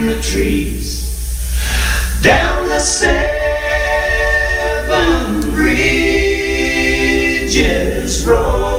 the trees, down the 7 Bridges Road.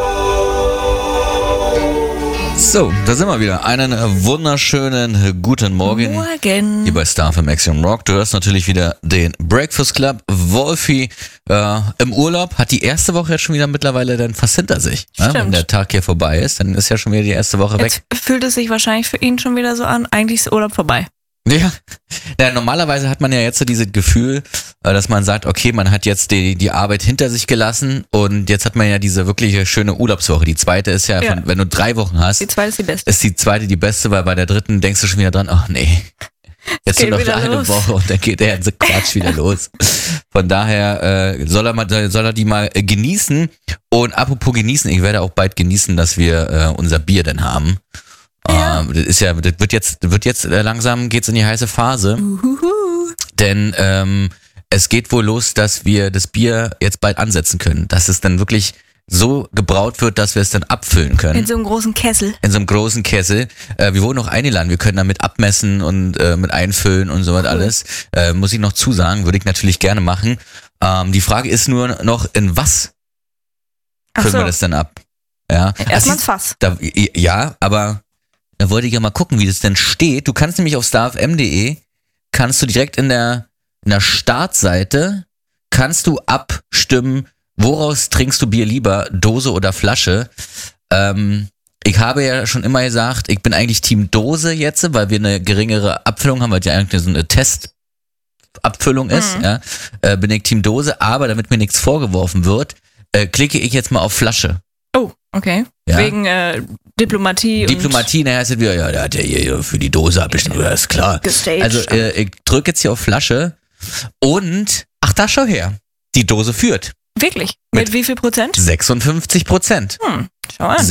So, da sind wir wieder. Einen wunderschönen guten Morgen. Morgen. Hier bei Star FM Axiom Rock. Du hörst natürlich wieder den Breakfast Club. Wolfi im Urlaub hat die erste Woche jetzt schon wieder mittlerweile dann fast hinter sich. Stimmt. Wenn der Tag hier vorbei ist, dann ist ja schon wieder die erste Woche weg. Jetzt fühlt es sich wahrscheinlich für ihn schon wieder so an, eigentlich ist Urlaub vorbei. Ja, normalerweise hat man ja jetzt so dieses Gefühl, dass man sagt, okay, man hat jetzt die Arbeit hinter sich gelassen und jetzt hat man ja diese wirkliche schöne Urlaubswoche. Die zweite ist ja, wenn du 3 Wochen hast, Die zweite ist die beste. ist die zweite die beste, weil bei der dritten denkst du schon wieder dran, ach nee, jetzt geht nur noch wieder eine los. Woche und dann geht der ganze Quatsch wieder los. Von daher soll er die mal genießen. Und apropos genießen, ich werde auch bald genießen, dass wir unser Bier dann haben. Ja. Das wird jetzt langsam geht's in die heiße Phase. Denn es geht wohl los, dass wir das Bier jetzt bald ansetzen können. Dass es dann wirklich so gebraut wird, dass wir es dann abfüllen können. In so einem großen Kessel. In so einem großen Kessel. Wir wurden noch eingeladen. Wir können damit abmessen und mit einfüllen und so was alles. Muss ich noch zusagen, würde ich natürlich gerne machen. Die Frage ist nur noch, in was füllen wir das denn ab? Ja. Erstmal ins Fass. Ja, aber da wollte ich ja mal gucken, wie das denn steht. Du kannst nämlich auf starfm.de kannst du direkt in der Startseite kannst du abstimmen, woraus trinkst du Bier lieber, Dose oder Flasche. Ich habe ja schon immer gesagt, ich bin eigentlich Team Dose jetzt, weil wir eine geringere Abfüllung haben, weil die eigentlich so eine Testabfüllung ist. Ja, bin ich Team Dose, aber damit mir nichts vorgeworfen wird, klicke ich jetzt mal auf Flasche. Oh, okay. Ja. Wegen Diplomatie. Naja, heißt es wieder, ja, der hat ja hier für die Dose abgestimmt, ja, ist klar. Gestaged. Also ich drücke jetzt hier auf Flasche und, ach da, schau her, die Dose führt. Wirklich? Mit wie viel Prozent? 56%. Schau an.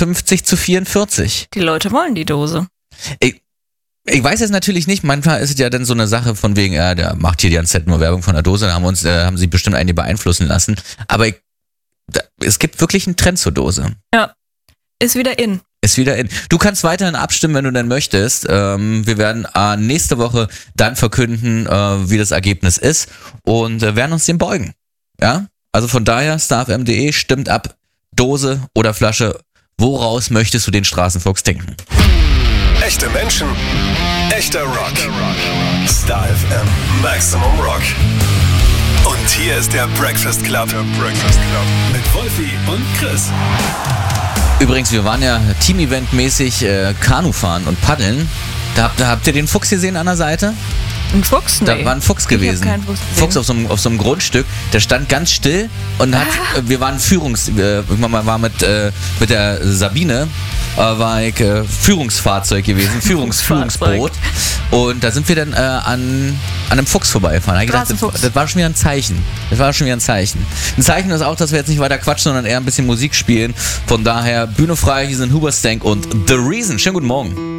56-44. Die Leute wollen die Dose. Ich weiß jetzt natürlich nicht, manchmal ist es ja dann so eine Sache von wegen, ja, der macht hier die ganze Zeit nur Werbung von der Dose, dann haben sie bestimmt einige beeinflussen lassen. Aber es gibt wirklich einen Trend zur Dose. Ja. Ist wieder in. Du kannst weiterhin abstimmen, wenn du denn möchtest. Wir werden nächste Woche dann verkünden, wie das Ergebnis ist und werden uns dem beugen. Ja? Also von daher, starfm.de, stimmt ab, Dose oder Flasche, woraus möchtest du den Straßenfuchs trinken? Echte Menschen, echter Rock. Star FM, Maximum Rock. Und hier ist der Breakfast Club. Mit Wolfi und Chris. Übrigens, wir waren ja Team-Event-mäßig Kanu fahren und paddeln. Da habt ihr den Fuchs gesehen an der Seite? Ein Fuchs? Nee. Da war ein Fuchs gewesen. Ich hab keinen Fuchs gesehen. Fuchs auf so einem Grundstück. Der stand ganz still und wir waren irgendwann mal mit der Sabine war ich Führungsfahrzeug gewesen, Führungsboot. Und da sind wir dann an einem Fuchs vorbeigefahren. Da hab ich gedacht, das war schon wieder ein Zeichen. Ein Zeichen ist auch, dass wir jetzt nicht weiter quatschen, sondern eher ein bisschen Musik spielen. Von daher, Bühne frei, hier sind Hoobastank und The Reason. Schönen guten Morgen.